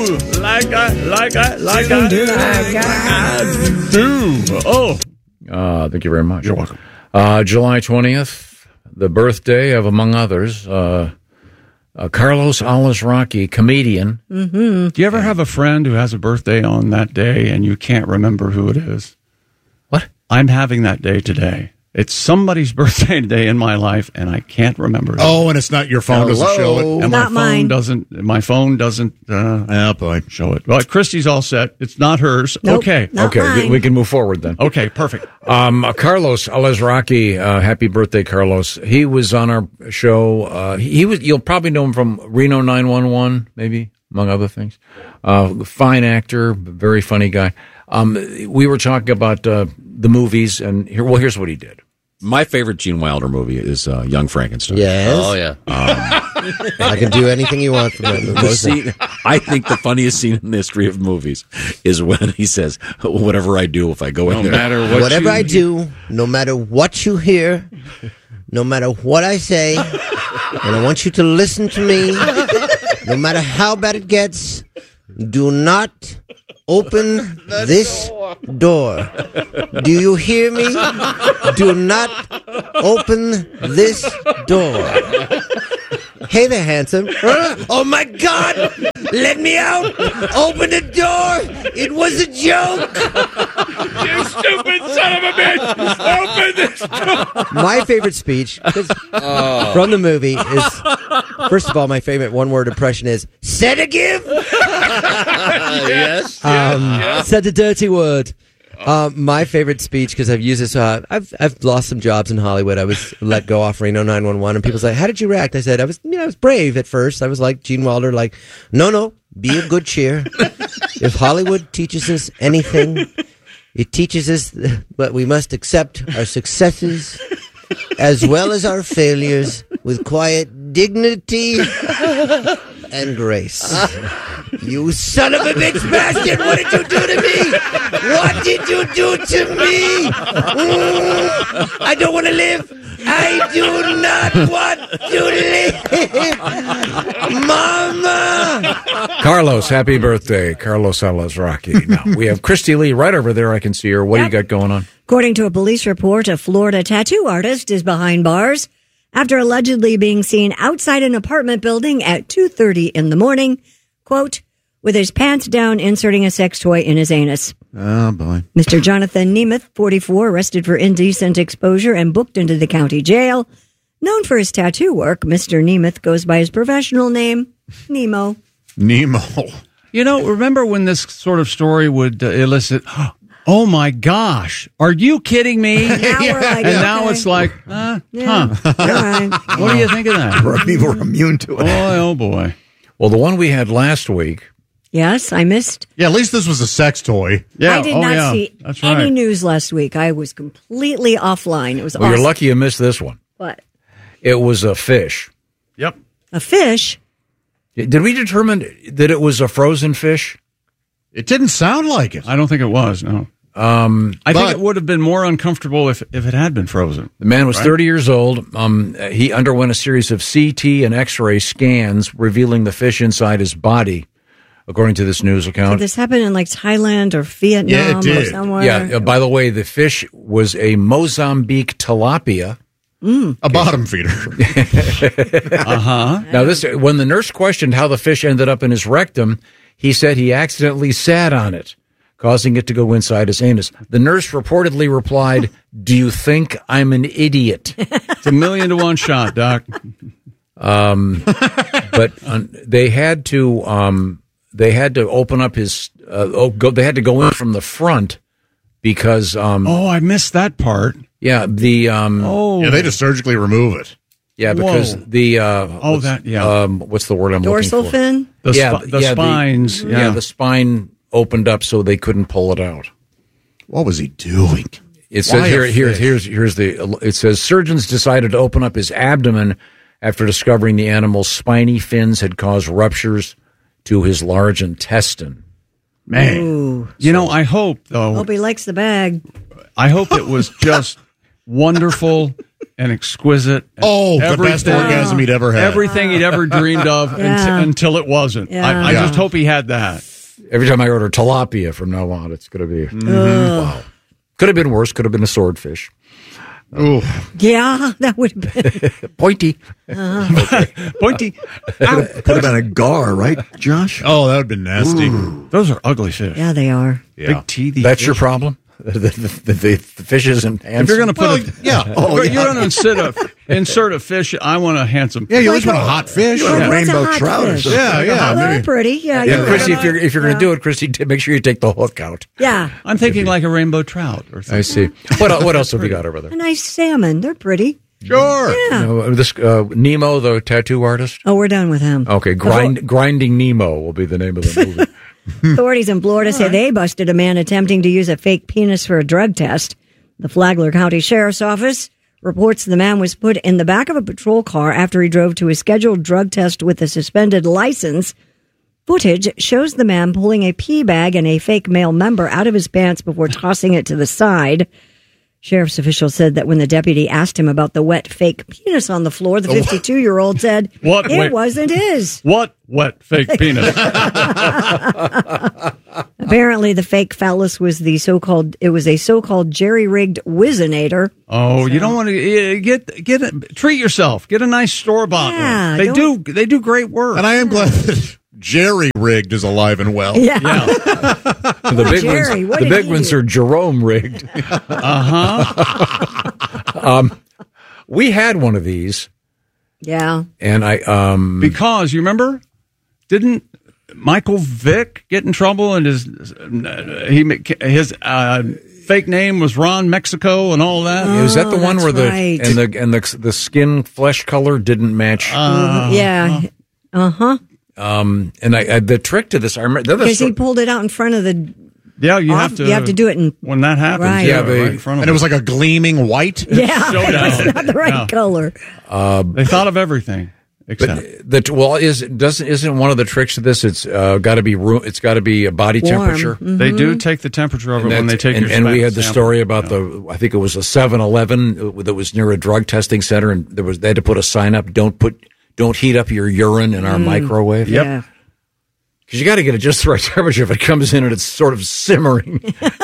like I do. Oh. Thank you very much. You're welcome. July 20th, the birthday of, among others, Carlos Alazraqui, comedian. Mm-hmm. Do you ever have a friend who has a birthday on that day and you can't remember who it is? What? I'm having that day today. It's somebody's birthday today in my life, and I can't remember it. Oh, and it's not your phone doesn't show it? And Not mine. My phone doesn't show it. Well, Christy's all set. It's not hers. Nope, okay. not mine. We can move forward then. Okay, perfect. Carlos Alazraqui, happy birthday, Carlos. He was on our show. You'll probably know him from Reno 911, maybe, among other things. Fine actor, very funny guy. We were talking about the movies, and here's what he did. My favorite Gene Wilder movie is Young Frankenstein. Yes. Oh, yeah. I can do anything you want from that movie. I think the funniest scene in the history of movies is when he says, whatever I do, if I go in there. Whatever I do, no matter what you hear, no matter what I say, and I want you to listen to me, no matter how bad it gets, do not open this door. Do you hear me? Do not open this door. Hey there, handsome. Oh, my God. Let me out. Open the door. It was a joke. You stupid son of a bitch! Open this door! My favorite speech from the movie is, first of all, my favorite one-word impression is, said again? Yes. Said the dirty word. My favorite speech, because I've used this, I've lost some jobs in Hollywood. I was let go off Reno 911, and people say, "How did you react?" I said, I was brave at first. I was like Gene Wilder, like, no, be of good cheer. If Hollywood teaches us anything, it teaches us that we must accept our successes as well as our failures with quiet dignity and grace. You son of a bitch bastard! What did you do to me? What did you do to me? I don't want to live. I do not want to live. Mama! Carlos, happy birthday, Carlos Alazraqui. Now, we have Christy Lee right over there. I can see her. What do you got going on? According to a police report, a Florida tattoo artist is behind bars after allegedly being seen outside an apartment building at 2:30 in the morning, quote, with his pants down inserting a sex toy in his anus. Oh, boy. Mr. Jonathan Nemeth, 44, arrested for indecent exposure and booked into the county jail. Known for his tattoo work, Mr. Nemeth goes by his professional name, Nemo. Nemo. You know, remember when this sort of story would elicit, oh my gosh, are you kidding me? Now we're like, and now okay. it's like, Yeah. huh. All right. What do you think of that? People are immune to it. Oh boy. Well, the one we had last week. Yes, I missed. Yeah, at least this was a sex toy. Yeah. I did not see That's any right. news last week. I was completely offline. It was Well, awesome. you're lucky you missed this one. What? It was a fish. Yep. A fish? Did we determine that it was a frozen fish? It didn't sound like it. I don't think it was, no. I think it would have been more uncomfortable if it had been frozen. The man was 30 years old. He underwent a series of CT and X-ray scans revealing the fish inside his body, according to this news account. Did this happen in like Thailand or Vietnam Yeah, it did. or somewhere? Yeah, by the way, the fish was a Mozambique tilapia. A bottom feeder. Now, when the nurse questioned how the fish ended up in his rectum, he said he accidentally sat on it, causing it to go inside his anus. The nurse reportedly replied, "Do you think I'm an idiot?" It's a 1,000,000 to 1 shot, Doc. But they had to open up his. They had to go in from the front because. I missed that part. Yeah, Yeah, they just surgically remove it. Yeah, because Whoa. the what's the word I'm Dorsal looking for? fin? The spines. The spine opened up so they couldn't pull it out. What was he doing? It says Why a fish? it says surgeons decided to open up his abdomen after discovering the animal's spiny fins had caused ruptures to his large intestine. Man. Ooh. You know, I hope, though, Hope he likes the bag. I hope it was just wonderful and exquisite. And the best orgasm he'd ever had. Everything he'd ever dreamed of until it wasn't. Yeah. I just hope he had that. Every time I order tilapia from now on, it's going to be wow. Could have been worse. Could have been a swordfish. Ooh. Yeah, that would have been. Pointy. Pointy. Could have been a gar, right, Josh? Oh, that would have been nasty. Those are ugly fish. Yeah, they are. Yeah. Big teethy. That's fish. your problem? The fishes and handsome? If you're going to put yeah. you're going to insert a fish, I want a handsome fish. Yeah, you always want a hot fish. Or a What's rainbow hot trout or fish? something. Yeah, Oh, they're maybe. pretty. Yeah, Yeah, you're Chrissy, right. if you're going to do it, Chrissy, make sure you take the hook out. Yeah, I'm thinking like a rainbow trout or something. I see. What else have we got over there? a nice salmon. They're pretty. Sure. Yeah. This Nemo, the tattoo artist. Oh, we're done with him. Okay, Grinding Nemo will be the name of the movie. Authorities in Florida say they busted a man attempting to use a fake penis for a drug test. The Flagler County Sheriff's Office reports the man was put in the back of a patrol car after he drove to a scheduled drug test with a suspended license. Footage shows the man pulling a pee bag and a fake male member out of his pants before tossing it to the side. Sheriff's official said that when the deputy asked him about the wet fake penis on the floor, the 52-year-old said it wasn't his. What wet fake penis? Apparently, the fake phallus was a so-called jerry-rigged Whizzinator. Oh, you don't want to get it. Treat yourself. Get a nice store-bought Yeah, one. They do great work. And I am glad that Jerry Rigged is alive and well. Yeah. The big Jerry, what ones, the did big he ones do? are Jerome rigged. We had one of these, Yeah. and Because you remember, didn't Michael Vick get in trouble and his fake name was Ron Mexico and all that? is that the one that's where right. the skin flesh color didn't match? Yeah. And the trick to this, I remember Because he pulled it out in front of the. Yeah, you have to do it in. when that happens. Right. Yeah, right in front of And it was like a gleaming white. Yeah, Showdown. it's not the right Yeah. color. They thought of everything except. Isn't one of the tricks to this? It's got to be It's got to be a body Warm. temperature. Mm-hmm. They do take the temperature of it when they take your and we had the sample. story about I think it was a 7-Eleven that was near a drug testing center, and they had to put a sign up: don't heat up your urine in our microwave. Yep. Yeah. Because you got to get it just the right temperature if it comes in and it's sort of simmering.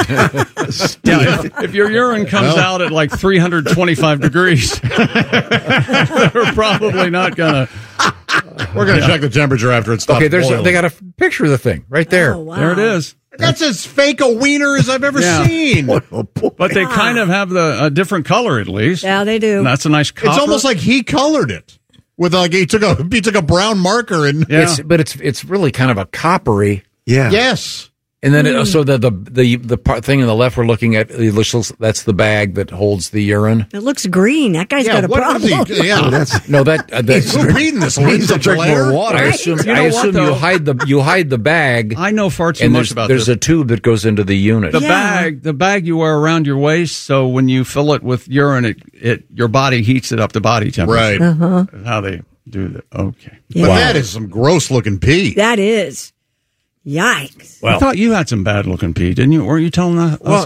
If your urine comes out at like 325 degrees, they're probably not going to. We're going to check the temperature after it stops Okay, boiling. they got a picture of the thing right there. Oh, wow. There it is. That's as fake a wiener as I've ever Yeah. seen. But they kind of have a different color at least. Yeah, they do. And that's a nice copper. It's almost like he colored it with he took a brown marker and Yeah. It's really kind of a coppery. Yeah. yes. And then so the part thing on the left we're looking at, that's the bag that holds the urine. It looks green. That guy's got a what problem. is he? Yeah, That's No, that's Who's reading this? needs Linda to drink Blair? more water. I Right. assume, You know what, though? you hide the bag. I know far too and much about there's this. a tube that goes into the unit. The bag you wear around your waist, so when you fill it with urine, your body heats it up to body temperature. Right. That's how they do that. Okay. But that is some gross looking pee. That is. Yikes. I thought you had some bad looking pee, didn't you? Were you telling us about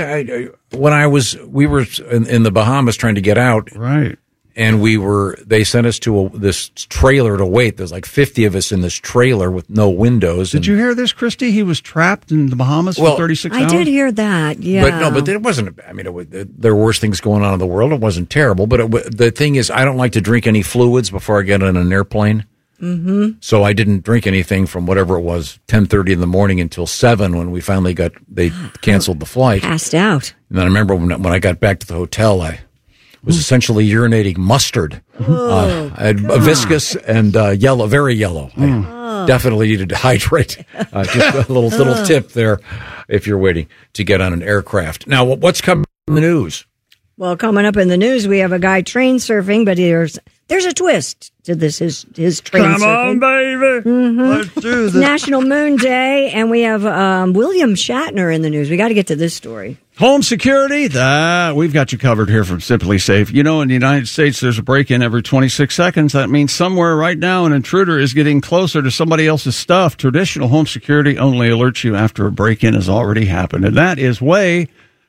that? We were in the Bahamas trying to get out, Right. and they sent us to this trailer to wait. There's like 50 of us in this trailer with no windows. Did you hear this, Christy? He was trapped in the Bahamas for 36 hours. I did hear that. Yeah. But it wasn't. I mean, there were worse things going on in the world. It wasn't terrible, but the thing is, I don't like to drink any fluids before I get on an airplane. Mm-hmm. So I didn't drink anything from whatever it was, 10:30 in the morning until 7 when we finally they canceled the flight. Passed out. And then I remember when I got back to the hotel, I was essentially urinating mustard. I had viscous and yellow, very yellow. I definitely needed to hydrate. Just a little tip there if you're waiting to get on an aircraft. Now, what's coming in the news? Well, coming up in the news, we have a guy train surfing, but there's a twist to this. His train surfing. Come on, baby. Let's do this. National Moon Day, and we have William Shatner in the news. We got to get to this story. Home security, we've got you covered here from Simply Safe. You know, in the United States, there's a break-in every 26 seconds. That means somewhere right now an intruder is getting closer to somebody else's stuff. Traditional home security only alerts you after a break-in has already happened. And that is way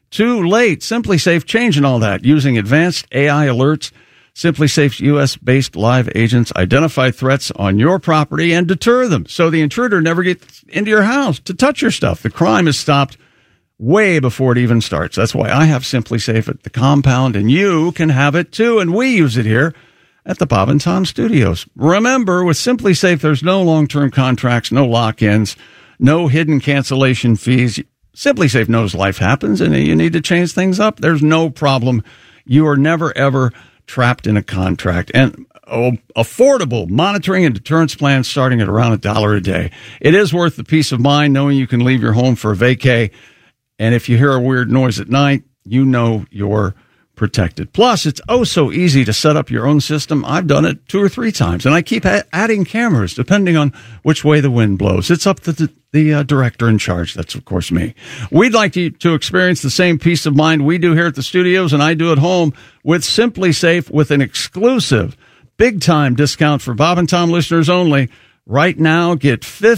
Too late. SimpliSafe changing all that using advanced AI alerts. SimpliSafe's U.S.-based live agents identify threats on your property and deter them, so the intruder never gets into your house to touch your stuff. The crime is stopped way before it even starts. That's why I have SimpliSafe at the compound, and you can have it too, and we use it here at the Bob and Tom Studios. Remember, with SimpliSafe, there's no long-term contracts, no lock-ins, no hidden cancellation fees. SimpliSafe knows life happens, and you need to change things up. There's no problem. You are never, ever trapped in a contract. And affordable monitoring and deterrence plans starting at around $1 a day. It is worth the peace of mind knowing you can leave your home for a vacay. And if you hear a weird noise at night, you know you're protected. Plus, it's so easy to set up your own system. I've done it 2 or 3 times, and I keep adding cameras depending on which way the wind blows. It's up to the director in charge. That's, of course, me. We'd like you to experience the same peace of mind we do here at the studios, and I do at home with SimpliSafe with an exclusive big-time discount for Bob and Tom listeners only. Right now, get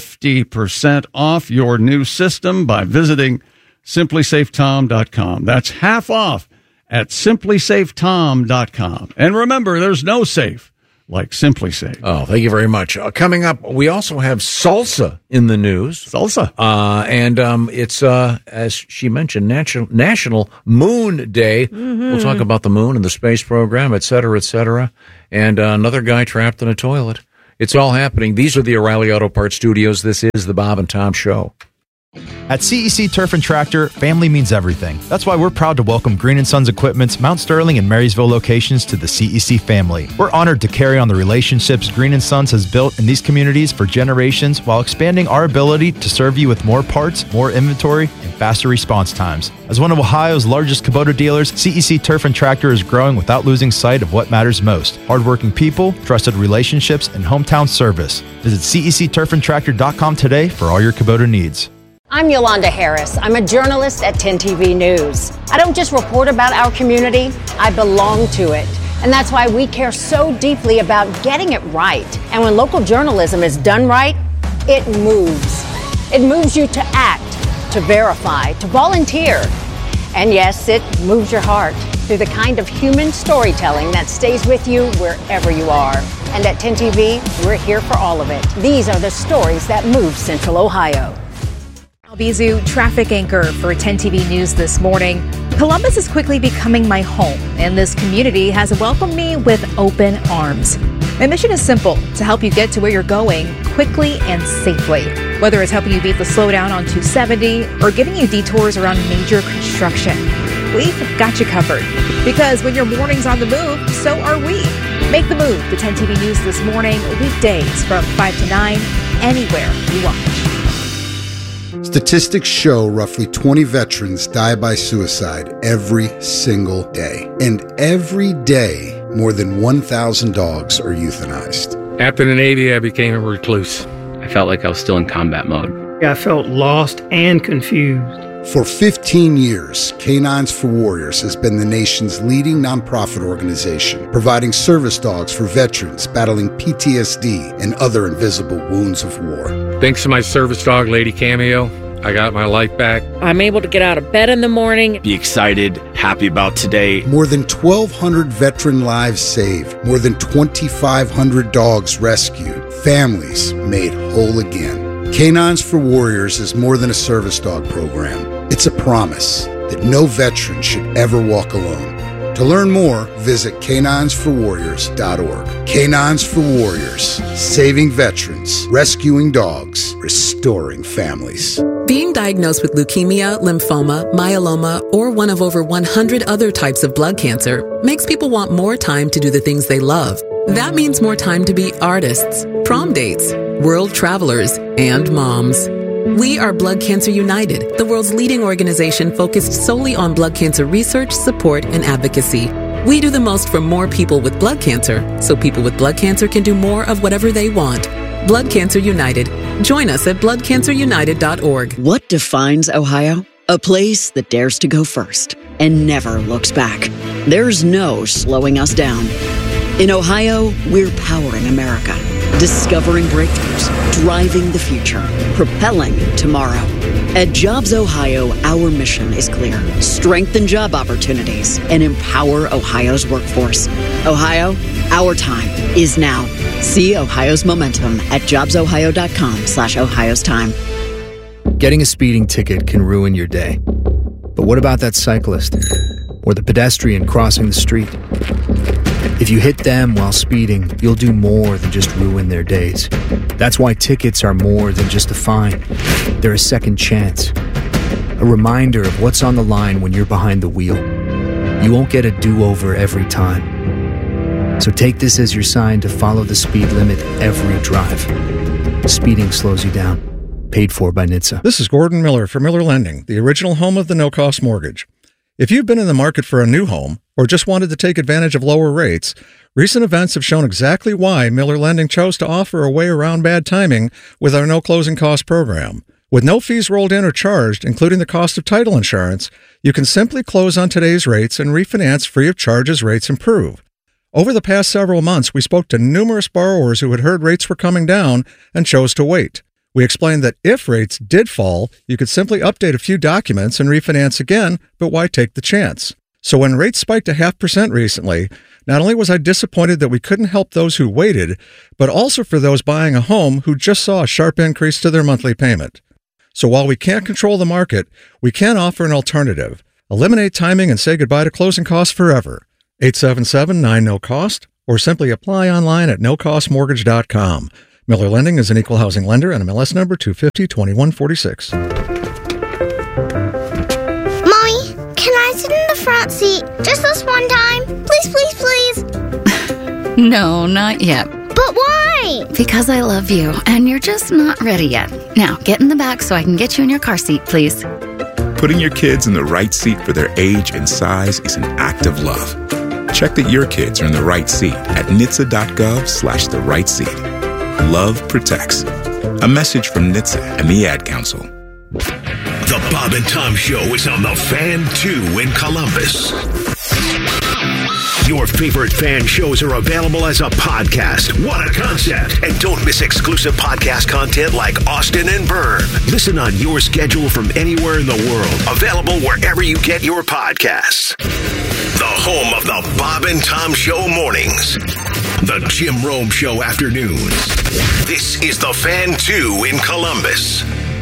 50% off your new system by visiting SimpliSafeTom.com. That's half off at SimpliSafeTom.com. And remember, there's no safe like SimpliSafe. Oh, thank you very much. Coming up, we also have salsa in the news. Salsa. And it's, as she mentioned, National Moon Day. Mm-hmm. We'll talk about the moon and the space program, et cetera, et cetera. And another guy trapped in a toilet. It's all happening. These are the O'Reilly Auto Parts Studios. This is the Bob and Tom Show. At CEC Turf and Tractor, family means everything. That's why we're proud to welcome Green & Sons Equipment's Mount Sterling and Marysville locations to the CEC family. We're honored to carry on the relationships Green & Sons has built in these communities for generations while expanding our ability to serve you with more parts, more inventory, and faster response times. As one of Ohio's largest Kubota dealers, CEC Turf and Tractor is growing without losing sight of what matters most: hardworking people, trusted relationships, and hometown service. Visit CECTurfandTractor.com today for all your Kubota needs. I'm Yolanda Harris. I'm a journalist at 10 TV News. I don't just report about our community, I belong to it. And that's why we care so deeply about getting it right. And when local journalism is done right, it moves. It moves you to act, to verify, to volunteer. And yes, it moves your heart through the kind of human storytelling that stays with you wherever you are. And at 10 TV, we're here for all of it. These are the stories that move Central Ohio. Albizu, traffic anchor for 10 TV News this morning. Columbus is quickly becoming my home, and this community has welcomed me with open arms. My mission is simple: to help you get to where you're going quickly and safely. Whether it's helping you beat the slowdown on 270 or giving you detours around major construction, we've got you covered. Because when your morning's on the move, so are we. Make the move to 10 TV News this morning, weekdays from 5 to 9, anywhere you watch. Statistics show roughly 20 veterans die by suicide every single day. And every day, more than 1,000 dogs are euthanized. After the Navy, I became a recluse. I felt like I was still in combat mode. I felt lost and confused. For 15 years, Canines for Warriors has been the nation's leading nonprofit organization, providing service dogs for veterans battling PTSD and other invisible wounds of war. Thanks to my service dog, Lady Cameo, I got my life back. I'm able to get out of bed in the morning. Be excited, happy about today. More than 1,200 veteran lives saved. More than 2,500 dogs rescued. Families made whole again. Canines for Warriors is more than a service dog program. It's a promise that no veteran should ever walk alone. To learn more, visit caninesforwarriors.org. Canines for Warriors, saving veterans, rescuing dogs, restoring families. Being diagnosed with leukemia, lymphoma, myeloma, or one of over 100 other types of blood cancer makes people want more time to do the things they love. That means more time to be artists, prom dates, world travelers, and moms. We are Blood Cancer United, the world's leading organization focused solely on blood cancer research, support, and advocacy. We do the most for more people with blood cancer, so people with blood cancer can do more of whatever they want. Blood Cancer United. Join us at bloodcancerunited.org. What defines Ohio? A place that dares to go first and never looks back. There's no slowing us down. In Ohio, we're powering America, discovering breakthroughs, driving the future, propelling tomorrow. At Jobs Ohio, our mission is clear. Strengthen job opportunities and empower Ohio's workforce. Ohio, our time is now. See Ohio's momentum at jobsohio.com/Ohio's time. Getting a speeding ticket can ruin your day. But what about that cyclist or the pedestrian crossing the street? If you hit them while speeding, you'll do more than just ruin their days. That's why tickets are more than just a fine. They're a second chance. A reminder of what's on the line when you're behind the wheel. You won't get a do-over every time. So take this as your sign to follow the speed limit every drive. Speeding slows you down. Paid for by NHTSA. This is Gordon Miller for Miller Lending, the original home of the no-cost mortgage. If you've been in the market for a new home or just wanted to take advantage of lower rates, recent events have shown exactly why Miller Lending chose to offer a way around bad timing with our no closing cost program. With no fees rolled in or charged, including the cost of title insurance, you can simply close on today's rates and refinance free of charge as rates improve. Over the past several months, we spoke to numerous borrowers who had heard rates were coming down and chose to wait. We explained that if rates did fall, you could simply update a few documents and refinance again, but why take the chance? So when rates spiked 0.5% recently, not only was I disappointed that we couldn't help those who waited, but also for those buying a home who just saw a sharp increase to their monthly payment. So while we can't control the market, we can offer an alternative. Eliminate timing and say goodbye to closing costs forever. 877-9-NO-COST, or simply apply online at nocostmortgage.com. Miller Lending is an equal housing lender and MLS number 250-2146. Mommy, can I sit in the front seat just this one time? Please, please, please. No, not yet. But why? Because I love you, and you're just not ready yet. Now, get in the back so I can get you in your car seat, please. Putting your kids in the right seat for their age and size is an act of love. Check that your kids are in the right seat at NHTSA.gov/the right seat. Love protects. A message from NHTSA and the Ad Council. The Bob and Tom Show is on the Fan 2 in Columbus. Your favorite fan shows are available as a podcast. What a concept! And don't miss exclusive podcast content like Austin and Byrne. Listen on your schedule from anywhere in the world. Available wherever you get your podcasts. The home of the Bob and Tom Show mornings. The Jim Rome Show afternoons. This is the Fan 2 in Columbus.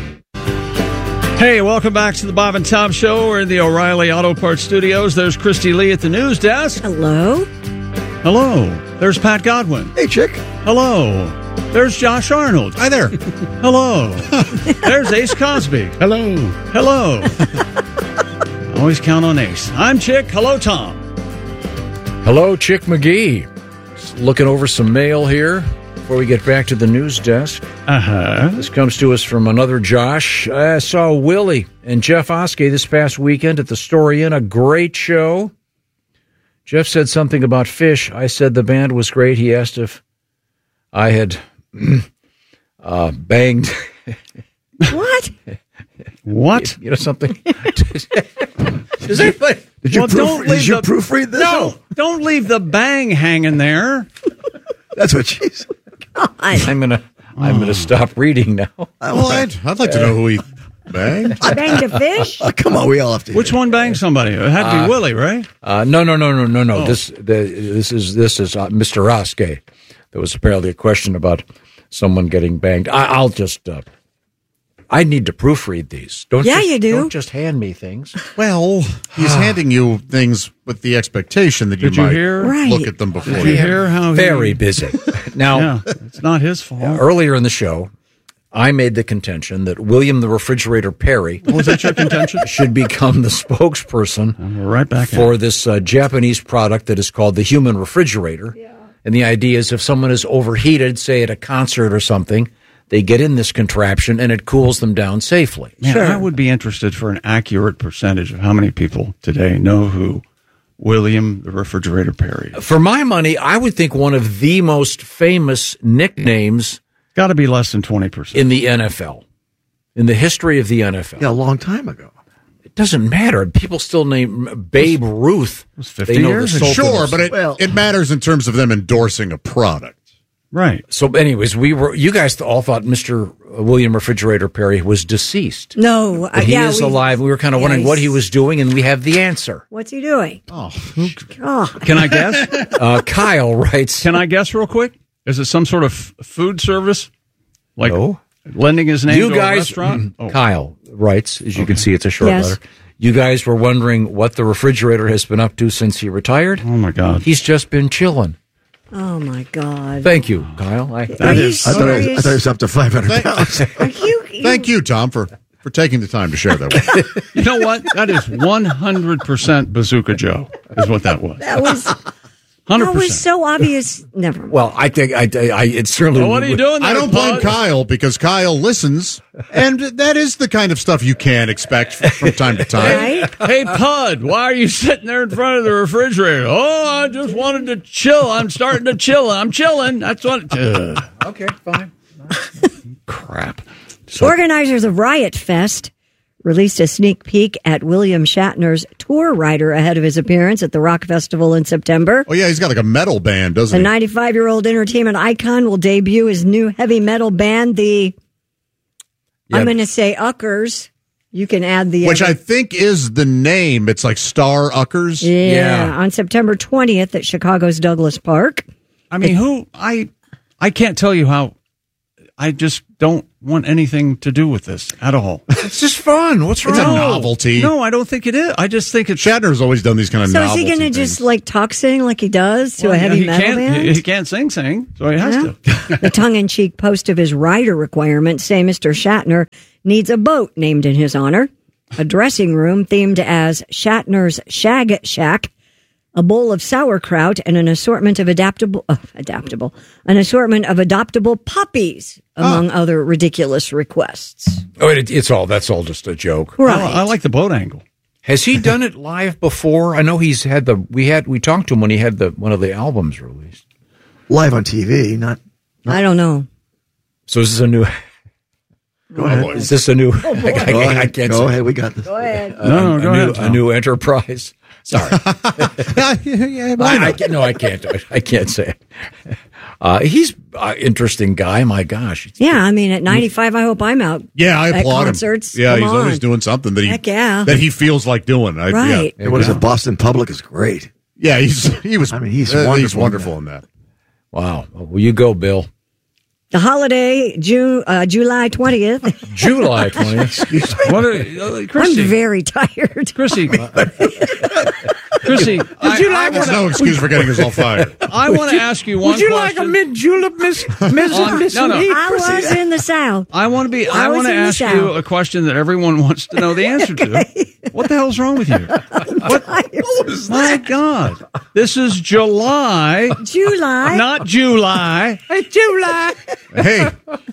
Hey, welcome back to the Bob and Tom Show. We're in the O'Reilly Auto Parts Studios. There's Christy Lee at the news desk. Hello. Hello. There's Pat Godwin. Hey, chick. Hello. There's Josh Arnold. Hi there. Hello. There's Ace Cosby. Hello. Hello. Always count on Ace. I'm Chick. Hello, Tom. Hello, Chick McGee. Just looking over some mail here before we get back to the news desk. This comes to us from another Josh. I saw Willie and Jeff Oskey this past weekend at the Story Inn. A great show. Jeff said something about Fish. I said the band was great. He asked if I had banged. What? What? You know something? Did you proofread this? No, don't leave the bang hanging there. That's what she said. I'm gonna stop reading now. Well, I'd like to know who he banged. Banged a fish? Come on, we all have to. Which one banged somebody? It had to be Willie, right? No. Oh. This is Mr. Oskey. There was apparently a question about someone getting banged. I'll just. I need to proofread these. You do. Don't just hand me things. Well, he's handing you things with the expectation that you Did you might hear? look at them before. Did you hear how Very busy. Now, it's not his fault. Earlier in the show, I made the contention that William the Refrigerator Perry was that your contention? should become the spokesperson right back for this Japanese product that is called the human refrigerator. Yeah. And the idea is if someone is overheated, say at a concert or something, they get in this contraption and it cools them down safely. Man, I would be interested for an accurate percentage of how many people today know who William the Refrigerator Perry is. For my money, I would think one of the most famous nicknames got to be less than 20% in the NFL, in the history of the NFL. Yeah, a long time ago. It doesn't matter. People still name Babe Ruth. It was 50 years ago. Sure, but it matters in terms of them endorsing a product. Right. So, anyways, you guys all thought Mr. William Refrigerator Perry was deceased. No. But he is alive. We were kind of wondering what he was doing, and we have the answer. What's he doing? Oh. Oh. Can I guess? Kyle writes. Can I guess real quick? Is it some sort of food service? Like lending his name to a restaurant? Kyle writes, as you can see, it's a short Yes. letter. You guys were wondering what the refrigerator has been up to since he retired? Oh, my God. He's just been chilling. Oh, my God. Thank you, Kyle. I thought it was up to 500 pounds. Thank you, Tom, for taking the time to share that with me. You know what? That is 100% Bazooka Joe, is what that was. That was 100%. That was so obvious. Never mind. Well, I think it certainly. Well, what are you doing there, I don't blame Bud? Kyle because Kyle listens, and that is the kind of stuff you can expect from time to time. Right? Hey, Pud, why are you sitting there in front of the refrigerator? Oh, I just wanted to chill. I'm starting to chill. I'm chilling. That's what. Okay, fine. Crap. Organizers of Riot Fest released a sneak peek at William Shatner's tour rider ahead of his appearance at the Rock Festival in September. Oh, yeah, he's got like a metal band, doesn't The he? 95-year-old entertainment icon will debut his new heavy metal band, I'm going to say Uckers. You can add the... Which I think is the name. It's like Star Uckers. Yeah, on September 20th at Chicago's Douglas Park. I mean, I can't tell you how. I just don't want anything to do with this at all. It's just fun. What's wrong? It's a novelty. No, I don't think it is. I just think it's... Shatner's always done these kind of So is novelty he going to things. just like talk sing like he does to a heavy metal band? He can't sing, so he has to. The tongue-in-cheek post of his rider requirements say Mr. Shatner needs a boat named in his honor, a dressing room themed as Shatner's Shag Shack, a bowl of sauerkraut, and an assortment of adaptable puppies, among other ridiculous requests. Oh, that's all just a joke. Right. I like the boat angle. Has he done it live before? I know he's had we talked to him when he had one of the albums released. Live on TV, not. I don't know. So is this a new? Go ahead. Is this a new? I can't. Go ahead. We got this. Go ahead. No, go ahead. A new enterprise. Sorry. I can't do it. I can't say it. He's an interesting guy. My gosh. Yeah, I mean, at 95, I hope I'm out. Yeah, I applaud concerts. him. Yeah, Come he's on. always doing something that Heck he feels like doing. Right. What is it? Boston Public is great. Yeah, he's wonderful. He's wonderful in that. Wow. Well, you go, Bill. The holiday, July 20th. July 20th. What Chrissy? I'm very tired. Chrissy. Chrissy, There's no excuse for getting us all fired. I want to ask you one Would you question. like a mint julep, Miss? No. I was in the South. I want to ask you a question that everyone wants to know the answer to. What the hell's wrong with you? My God. This is July. July. Not July. July. Hey,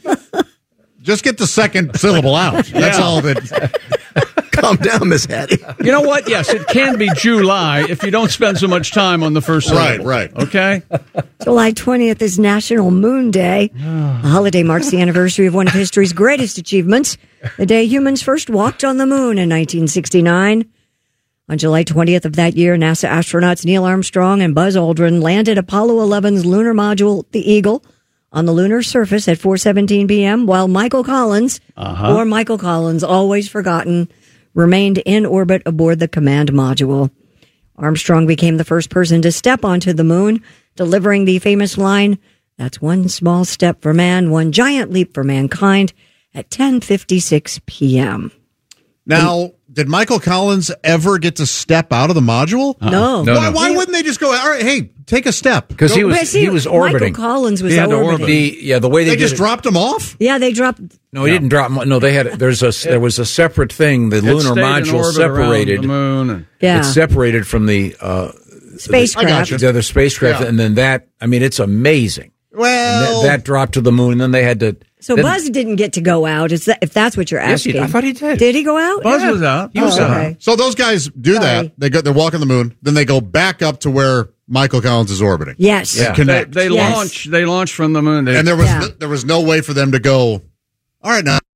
just get the second syllable out. That's all that. Calm down, Miss Hattie. You know what? Yes, it can be July if you don't spend so much time on the first syllable. Right. Okay? July 20th is National Moon Day. The holiday marks the anniversary of one of history's greatest achievements, the day humans first walked on the moon in 1969. On July 20th of that year, NASA astronauts Neil Armstrong and Buzz Aldrin landed Apollo 11's lunar module, the Eagle, on the lunar surface at 4:17 p.m., while Michael Collins, or Michael Collins, always forgotten, remained in orbit aboard the command module. Armstrong became the first person to step onto the moon, delivering the famous line, "That's one small step for man, one giant leap for mankind," at 10:56 p.m. Now, did Michael Collins ever get to step out of the module? No. Why wouldn't they just go, all right, hey, take a step? Because he was orbiting. Michael Collins was He had to orbiting. orbit. The way They they just did it- dropped him off? Yeah, they dropped. No, he didn't drop. No, they had. There was a separate thing. The It lunar stayed in module orbit around separated. the moon. And Yeah. It's separated from the Spacecraft. the other spacecraft, Yeah. and then that. I mean, it's amazing. Well, And that dropped to the moon, and then they had to. So then- Buzz didn't get to go out, if that's what you're Yes, asking. I thought he did. Did he go out? Buzz was out. He was Oh, out. okay. so those guys do Sorry. that. They're walking the moon. Then they go back up to where Michael Collins is orbiting. Yes. Yeah. Connect. They Yes. launched from the moon. And there was no way for them to go, all right, now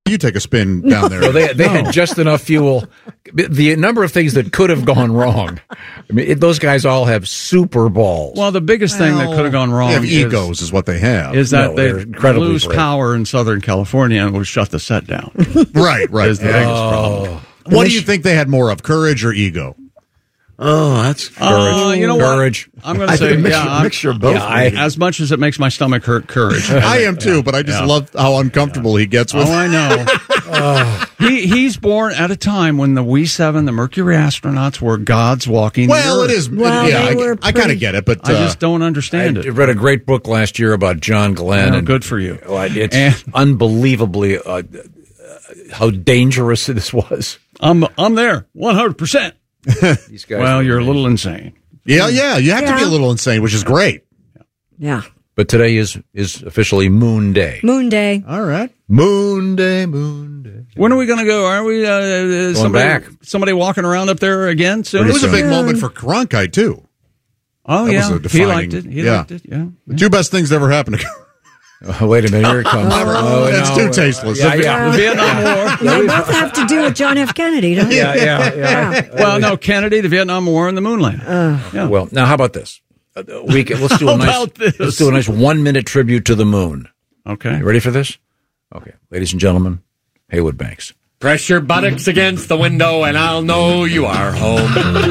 You take a spin down there. So they had just enough fuel. The number of things that could have gone wrong. I mean, those guys all have super balls. Well, the biggest thing that could have gone wrong They have egos is what they have. is that they're they incredibly lose brave. power in Southern California and will shut the set down. Right. Is the biggest problem. What do you think they had more of, courage or ego? Oh, that's Courage. You know Courage. what? I'm going to say, a mixture of both. as much as it makes my stomach hurt, courage. I am too, but I just love how uncomfortable he gets with Oh, I know. He's born at a time when the We-7, the Mercury astronauts, were gods walking. Well, the it earth. is. Well, yeah, they were I kind of pretty- get it, but I just don't understand I it. read a great book last year about John Glenn. Oh, and good for you. It's unbelievably how dangerous this was. I'm there, 100%. These guys. Well, you're a little insane. yeah, you have to be a little insane, which is great. Yeah. But today is officially Moon Day. Moon Day. All right. Moon Day, Moon Day. When are we going to go? Are we somebody walking around up there again soon? It was a big moment for Cronkite, too. Oh, That yeah. was a defining- He liked it. He liked it, yeah. The two best things that ever happened to Oh, wait a minute, here it comes. That's too tasteless. Yeah. The Vietnam War. They both have to do with John F. Kennedy, don't they? Yeah. Well, no, Kennedy, the Vietnam War, and the moon landing. Yeah. Well, now how about this? Let's do a nice. Let's do a nice 1 minute tribute to the moon. Okay. You ready for this? Okay, ladies and gentlemen, Haywood Banks. Press your buttocks against the window and I'll know you are home.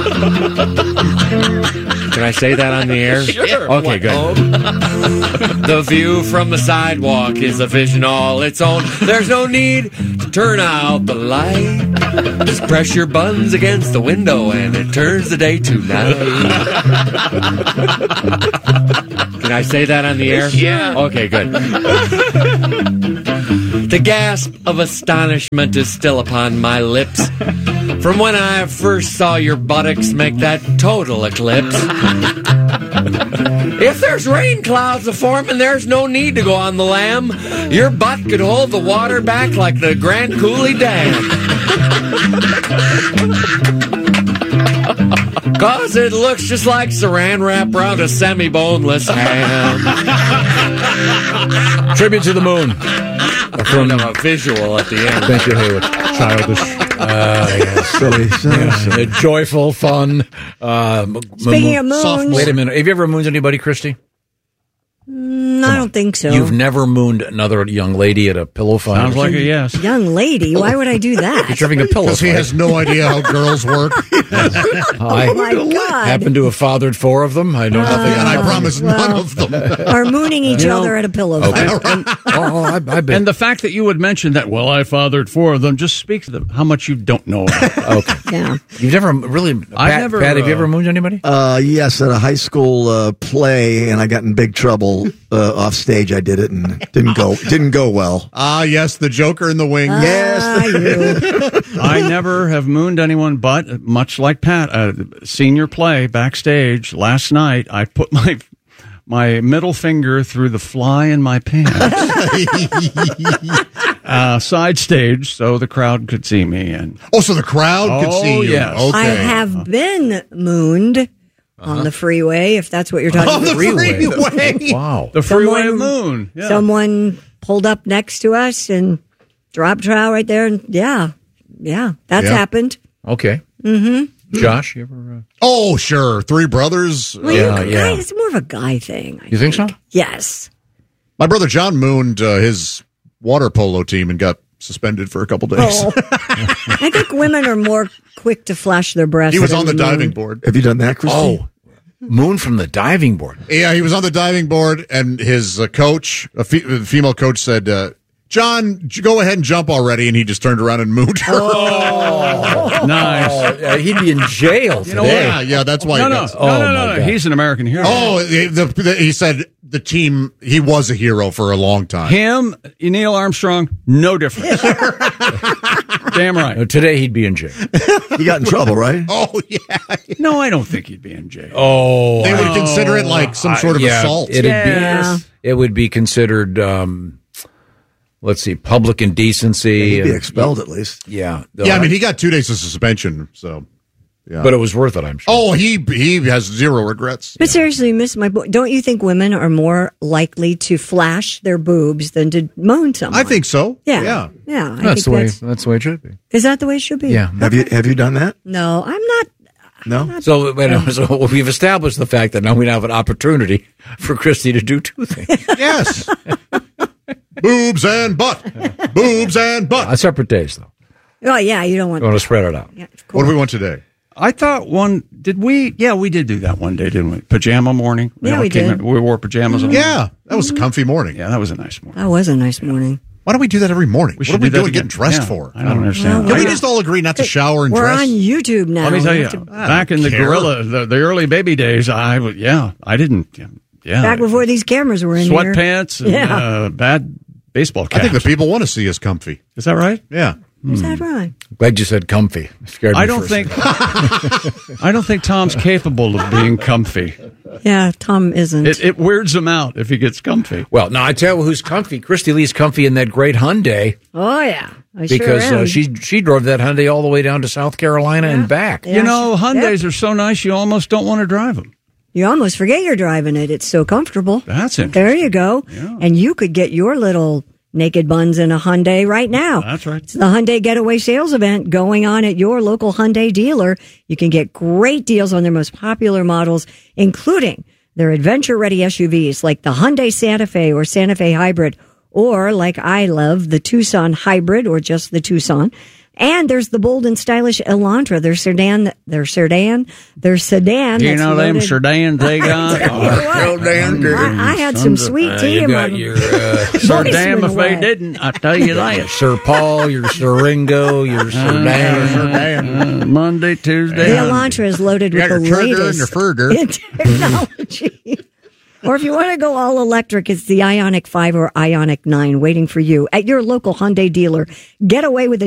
Can I say that on the air? Sure. Okay, good. The view from the sidewalk is a vision all its own. There's no need to turn out the light. Just press your buns against the window and it turns the day to night. Can I say that on the air? Yeah. Okay, good. The gasp of astonishment is still upon my lips from when I first saw your buttocks make that total eclipse. If there's rain clouds a-forming, there's no need to go on the lam. Your butt could hold the water back like the Grand Coulee Dam. 'Cause it looks just like saran wrap around a semi-boneless ham. Tribute to the moon. From a visual at the end. Thank you, Haywood. Childish. Silly. Yes. Joyful, fun. Speaking of moons. Wait a minute. Have you ever mooned anybody, Christy? I don't think so. You've never mooned another young lady at a pillow fight? Sounds like a yes. Young lady? Why would I do that? You're having a pillow Because fight. he has no idea how girls work. I Oh, my God. happen to have fathered 4 of them. I know nothing. And I promise none of them. Or mooning each other at a pillow fight. I've been. And the fact that you would mention that, well, I fathered 4 of them, just speaks to how much you don't know about it. Okay. Yeah. You've never really. Pat, have you ever mooned anybody? Yes, at a high school play, and I got in big trouble off stage. I did it, and didn't go well. Yes, the Joker in the wing. I never have mooned anyone, but much like Pat, senior play backstage last night, I put my middle finger through the fly in my pants. Side stage, so the crowd could see me. And so the crowd could see you. Yes. Okay. I have been mooned on the freeway, if that's what you're talking about. The freeway. Wow. The freeway moon. Yeah. Someone pulled up next to us and dropped trowel right there. And that's happened. Okay. Mm-hmm. Josh, you ever? Oh, sure. 3 brothers. Well, guys, it's more of a guy thing. You think so? Yes. My brother John mooned his water polo team and got suspended for a couple days. Oh. I think women are more quick to flash their breasts. He was on the moon. diving board. Have you done that, Christine? Oh, moon from the diving board. Yeah, he was on the diving board, and his coach, a female coach, said, John, go ahead and jump already. And he just turned around and mooned her. Oh, nice. He'd be in jail today. Yeah, that's why. No. He's an American hero. Oh, he said the team, he was a hero for a long time. Him, Neil Armstrong, no difference. Damn right. No, today he'd be in jail. He got in trouble, right? Oh, yeah. No, I don't think he'd be in jail. Oh, They would consider it like some sort of assault. It would be considered, let's see, public indecency. He'd be expelled at least. Yeah. Yeah, I mean, he got 2 days of suspension, so. Yeah. But it was worth it, I'm sure. Oh, he has zero regrets. But seriously, Miss My Boy, don't you think women are more likely to flash their boobs than to moan someone? I think so. Yeah. That's the way it should be. Is that the way it should be? Yeah. Have you done that? No, I'm not. No. So we've established the fact that now we have an opportunity for Christy to do two things. Yes. Boobs and butt. Boobs and butt. Separate days, though. Oh, yeah, you don't want to spread it out. Yeah, What do we want today? I thought did we? Yeah, we did do that one day, didn't we? Pajama morning. Yeah, we did. We wore pajamas on. Yeah, that was a comfy morning. Yeah, that was a nice morning. That was a nice morning. Why don't we do that every morning? We What are we doing getting dressed for? I don't understand. Can we just all agree not to shower and We're dress? on YouTube now. Let me tell We you, have to- back in the gorilla, the early baby days, I didn't. Yeah, Back before these cameras were in here. sweatpants and bad baseball I caps. think the people want to see us comfy. Is that right? Yeah. Is that right? Glad you said comfy. It scared me I don't for a think. second. I don't think Tom's capable of being comfy. Yeah, Tom isn't. It weirds him out if he gets comfy. Well, now I tell you who's comfy. Christy Lee's comfy in that great Hyundai Oh, yeah. I because sure am. she drove that Hyundai all the way down to South Carolina and back. Yeah, You know, Hyundais are so nice you almost don't want to drive them. You almost forget you're driving it. It's so comfortable. That's it. There you go. Yeah. And you could get your little naked buns in a Hyundai right now. That's right. It's the Hyundai Getaway Sales Event going on at your local Hyundai dealer. You can get great deals on their most popular models, including their adventure-ready SUVs like the Hyundai Santa Fe or Santa Fe Hybrid, or like I love, the Tucson Hybrid or just the Tucson. And there's the bold and stylish Elantra, their sedan. You know them sedans they got? I had some sweet tea You in got my your So damn if away. they didn't, I tell you that. Sir Paul, your Sir Ringo, your Sir Dan. Monday, Tuesday. The Elantra is loaded with the latest in technology. Or if you want to go all electric, it's the Ioniq 5 or Ioniq 9 waiting for you at your local Hyundai dealer. Get away with it.